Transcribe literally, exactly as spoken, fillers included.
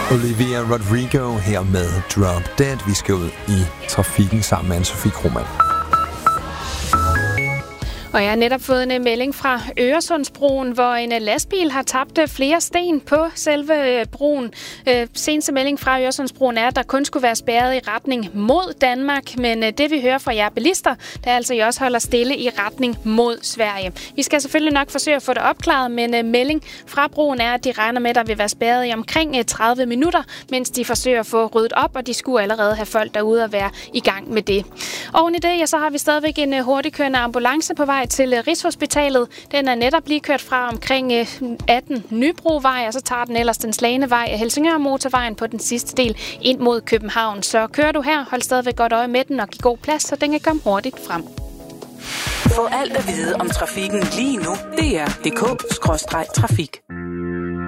Olivia Rodrigo her med Drop Dead. Vi skal ud i trafikken sammen med Anne-Sophie Krohmann. Og jeg har netop fået en melding fra Øresundsbroen, hvor en lastbil har tabt flere sten på selve broen. Seneste melding fra Øresundsbroen er, at der kun skulle være spærret i retning mod Danmark, men det vi hører fra jer bilister, der altså I også holder stille i retning mod Sverige. Vi skal selvfølgelig nok forsøge at få det opklaret, men melding fra broen er, at de regner med, at der vil være spærret i omkring tredive minutter, mens de forsøger at få ryddet op, og de skulle allerede have folk derude og være i gang med det. Oven i det, ja, så har vi stadigvæk en hurtigkørende ambulance på vej til Rigshospitalet. Den er netop lige kørt fra omkring atten Nybrovej, og så tager den ellers den Slagnevej af Helsingør motorvejen på den sidste del ind mod København. Så kører du her, hold stadigvæk godt øje med den og giv god plads, så den kan komme hurtigt frem. Få alt at vide om trafikken lige nu. D R punktum d k skråstreg trafik.